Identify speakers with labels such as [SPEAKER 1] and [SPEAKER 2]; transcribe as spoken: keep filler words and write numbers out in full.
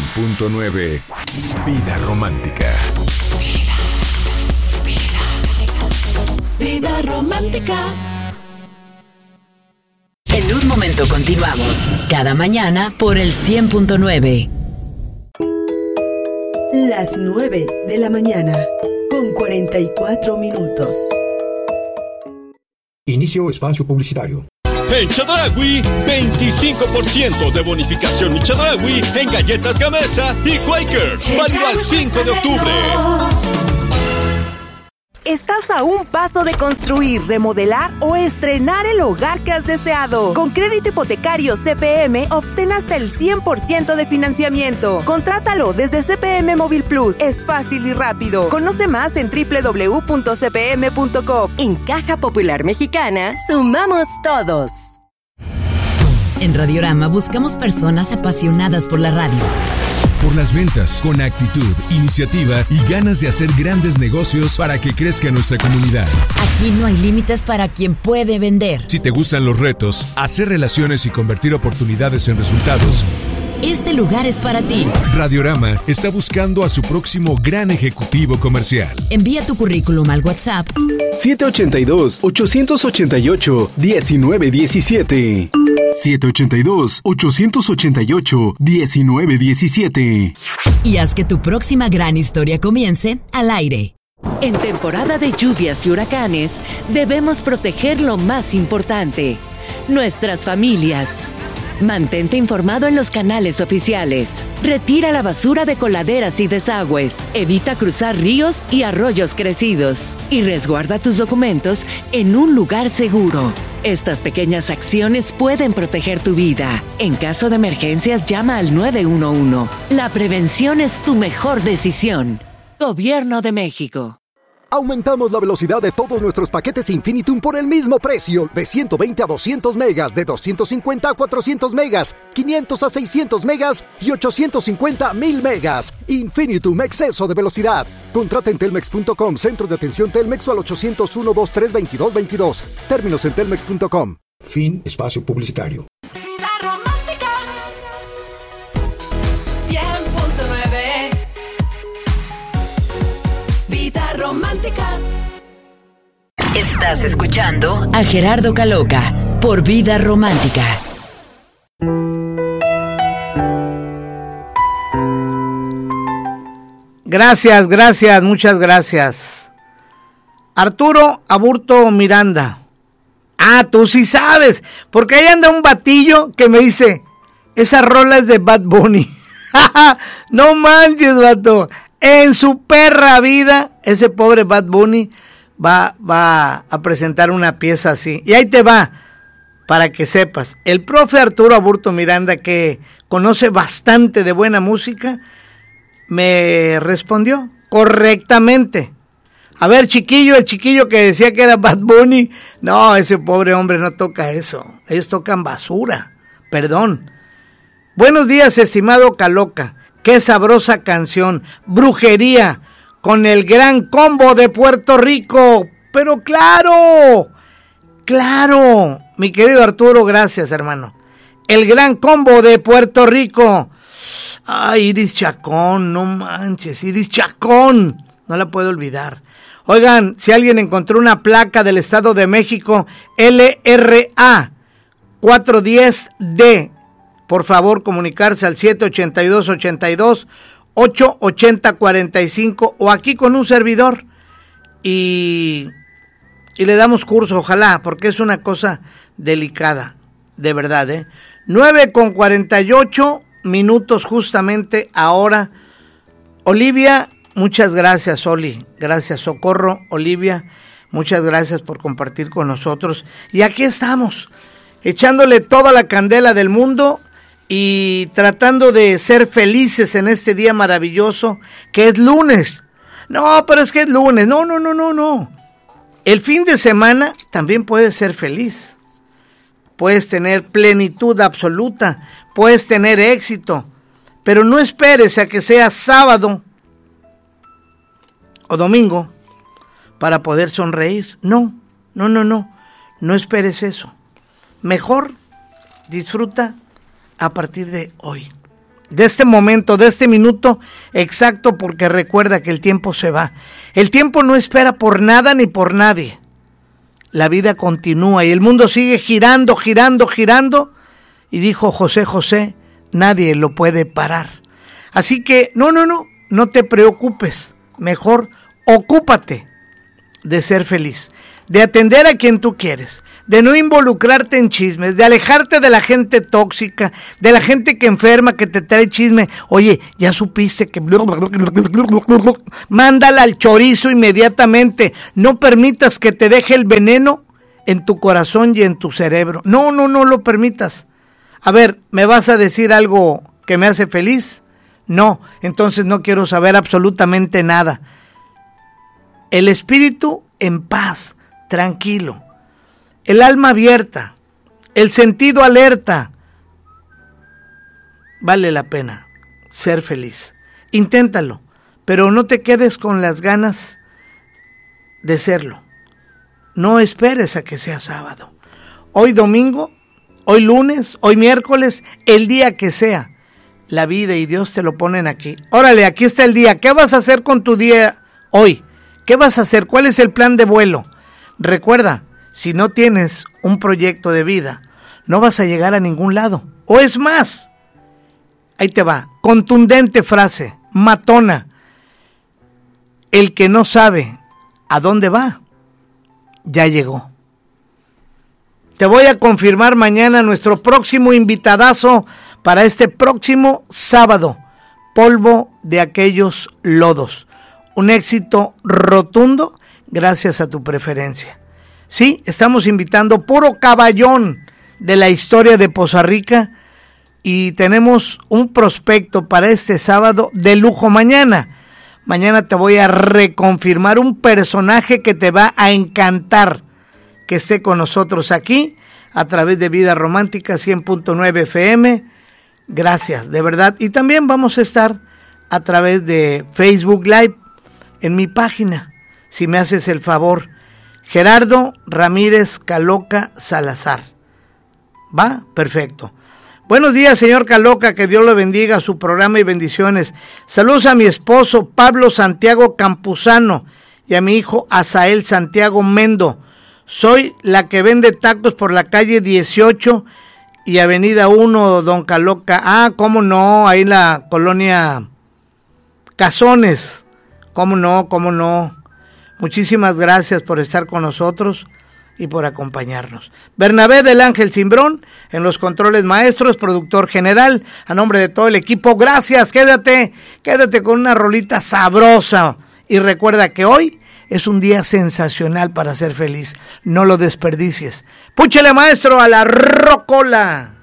[SPEAKER 1] punto nueve. Vida romántica.
[SPEAKER 2] Vida, vida, vida romántica.
[SPEAKER 3] En un momento continuamos. Cada mañana por el cien punto nueve.
[SPEAKER 2] Las nueve de la mañana, con cuarenta y cuatro minutos.
[SPEAKER 4] Inicio espacio publicitario.
[SPEAKER 5] En Chedraui, veinticinco por ciento de bonificación en Chedraui en galletas Gamesa y Quakers. Válido al cinco de octubre.
[SPEAKER 6] Estás a un paso de construir, remodelar o estrenar el hogar que has deseado. Con crédito hipotecario C P M, obtén hasta el cien por ciento de financiamiento. Contrátalo desde C P M Móvil Plus. Es fácil y rápido. Conoce más en doble u doble u doble u punto c p m punto com.
[SPEAKER 7] En Caja Popular Mexicana, sumamos todos.
[SPEAKER 3] En Radiorama buscamos personas apasionadas por la radio.
[SPEAKER 1] Por las ventas, con actitud, iniciativa y ganas de hacer grandes negocios para que crezca nuestra comunidad.
[SPEAKER 3] Aquí no hay límites para quien puede vender.
[SPEAKER 1] Si te gustan los retos, hacer relaciones y convertir oportunidades en resultados,
[SPEAKER 3] este lugar es para ti.
[SPEAKER 1] Radiorama está buscando a su próximo gran ejecutivo comercial.
[SPEAKER 3] Envía tu currículum al WhatsApp
[SPEAKER 8] siete ocho dos, ocho ocho ocho, uno nueve uno siete. siete ocho dos, ocho ocho ocho, uno nueve uno siete.
[SPEAKER 3] Y haz que tu próxima gran historia comience al aire.
[SPEAKER 9] En temporada de lluvias y huracanes, debemos proteger lo más importante: nuestras familias. Mantente informado en los canales oficiales. Retira la basura de coladeras y desagües. Evita cruzar ríos y arroyos crecidos. Y resguarda tus documentos en un lugar seguro. Estas pequeñas acciones pueden proteger tu vida. En caso de emergencias, llama al nueve uno uno. La prevención es tu mejor decisión. Gobierno de México.
[SPEAKER 4] Aumentamos la velocidad de todos nuestros paquetes Infinitum por el mismo precio, de ciento veinte a doscientos megas, de doscientos cincuenta a cuatrocientos megas, quinientos a seiscientos megas y ochocientos cincuenta a mil megas. Infinitum, exceso de velocidad. Contrata en telmex punto com, centros de atención Telmex o al ochocientos uno, veintitrés, veintidós, veintidós. Términos en telmex punto com. Fin espacio publicitario.
[SPEAKER 2] Vida romántica. cien punto nueve. Vida romántica.
[SPEAKER 3] Estás escuchando a Gerardo Caloca por Vida Romántica.
[SPEAKER 10] Gracias, gracias, muchas gracias. Arturo Aburto Miranda. Ah, tú sí sabes, porque ahí anda un batillo que me dice, esa rola es de Bad Bunny. No manches, vato. En su perra vida, ese pobre Bad Bunny va, va a presentar una pieza así. Y ahí te va, para que sepas. El profe Arturo Aburto Miranda, que conoce bastante de buena música, me respondió correctamente. A ver, chiquillo, el chiquillo que decía que era Bad Bunny, no, ese pobre hombre no toca eso. Ellos tocan basura, perdón. Buenos días, estimado Caloca. Qué sabrosa canción, Brujería, con el Gran Combo de Puerto Rico. Pero claro, claro, mi querido Arturo, gracias, hermano. El Gran Combo de Puerto Rico. Ay, Iris Chacón, no manches, Iris Chacón, no la puedo olvidar. Oigan, si alguien encontró una placa del Estado de México, L R A cuatrocientos diez D, por favor, comunicarse al siete ocho dos, ochenta y dos, ocho ochenta, cuarenta y cinco o aquí con un servidor y, y le damos curso, ojalá, porque es una cosa delicada, de verdad, ¿eh? nueve con cuarenta y ocho minutos justamente ahora. Olivia, muchas gracias, Oli, gracias, Socorro, Olivia, muchas gracias por compartir con nosotros. Y aquí estamos, echándole toda la candela del mundo y tratando de ser felices en este día maravilloso que es lunes. No, pero es que es lunes. No, no, no, no, no. El fin de semana también puedes ser feliz. Puedes tener plenitud absoluta. Puedes tener éxito. Pero no esperes a que sea sábado o domingo para poder sonreír. No, no, no, no. No esperes eso. Mejor disfruta a partir de hoy. de este momento, de este minuto exacto, porque recuerda que el tiempo se va. El tiempo no espera por nada ni por nadie. La vida continúa y el mundo sigue girando, girando, girando. Y dijo José José, nadie lo puede parar. Así que, no, no, no, no te preocupes. Mejor ocúpate de ser feliz, de atender a quien tú quieres, de no involucrarte en chismes, de alejarte de la gente tóxica, de la gente que enferma, que te trae chisme. Oye, ya supiste que... Mándala al chorizo inmediatamente. No permitas que te deje el veneno en tu corazón y en tu cerebro. No, no, no lo permitas. A ver, ¿me vas a decir algo que me hace feliz? No, entonces no quiero saber absolutamente nada. El espíritu en paz, tranquilo. El alma abierta, el sentido alerta. Vale la pena ser feliz. Inténtalo, pero no te quedes con las ganas de serlo. No esperes a que sea sábado. Hoy domingo, hoy lunes, hoy miércoles, el día que sea. La vida y Dios te lo ponen aquí. Órale, aquí está el día. ¿Qué vas a hacer con tu día hoy? ¿Qué vas a hacer? ¿Cuál es el plan de vuelo? Recuerda, si no tienes un proyecto de vida, no vas a llegar a ningún lado. O es más, ahí te va, contundente frase, matona. El que no sabe a dónde va, ya llegó. Te voy a confirmar mañana nuestro próximo invitadazo para este próximo sábado. Polvo de aquellos lodos. Un éxito rotundo gracias a tu preferencia. Sí, estamos invitando puro caballón de la historia de Poza Rica y tenemos un prospecto para este sábado de lujo mañana. Mañana te voy a reconfirmar un personaje que te va a encantar que esté con nosotros aquí a través de Vida Romántica cien punto nueve F M. Gracias, de verdad. Y también vamos a estar a través de Facebook Live en mi página, si me haces el favor. Gerardo Ramírez Caloca Salazar. ¿Va? Perfecto. Buenos días, señor Caloca, que Dios lo bendiga, su programa y bendiciones. Saludos a mi esposo Pablo Santiago Campuzano y a mi hijo Asael Santiago Mendo. Soy la que vende tacos por la calle dieciocho y avenida uno, don Caloca. Ah, cómo no, ahí la colonia Cazones. Cómo no, cómo no. Muchísimas gracias por estar con nosotros y por acompañarnos. Bernabé del Ángel Cimbrón en los controles maestros, productor general, a nombre de todo el equipo, gracias, quédate, quédate con una rolita sabrosa y recuerda que hoy es un día sensacional para ser feliz, no lo desperdicies. Púchele, maestro, a la rocola.